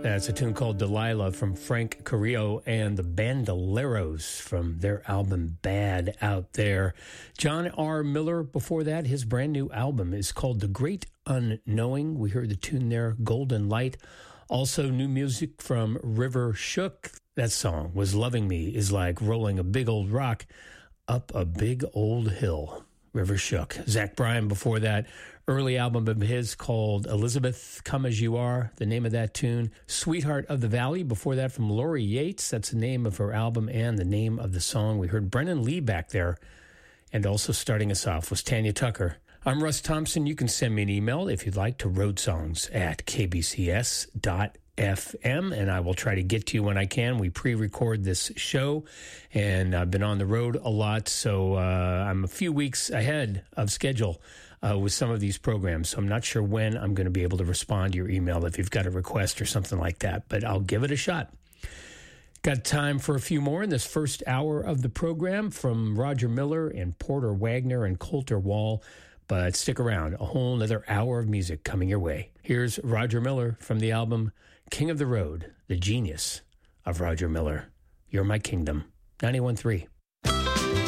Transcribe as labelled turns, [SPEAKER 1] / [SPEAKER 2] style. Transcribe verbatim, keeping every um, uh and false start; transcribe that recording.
[SPEAKER 1] That's a tune called Delilah from Frank Carrillo and the Bandoleros from their album Bad Out There. John R. Miller, before that, his brand new album is called The Great Unknowing. We heard the tune there, Golden Light. Also, new music from River Shook. That song was Loving Me is like rolling a big old rock up a big old hill. River Shook. Zach Bryan before that, early album of his called Elizabeth, Come As You Are, the name of that tune. Sweetheart of the Valley before that from Lori Yates, that's the name of her album and the name of the song. We heard Brennan Lee back there, and also starting us off was Tanya Tucker. I'm Russ Thompson. You can send me an email if you'd like to roadsongs at k b c s dot f m, and I will try to get to you when I can. We pre-record this show, and I've been on the road a lot, so uh, I'm a few weeks ahead of schedule uh, with some of these programs, so I'm not sure when I'm going to be able to respond to your email if you've got a request or something like that, but I'll give it a shot. Got time for a few more in this first hour of the program from Roger Miller and Porter Wagner and Colter Wall. But stick around, a whole another hour of music coming your way. Here's Roger Miller from the album King of the Road, the genius of Roger Miller. You're My Kingdom, ninety-one point three.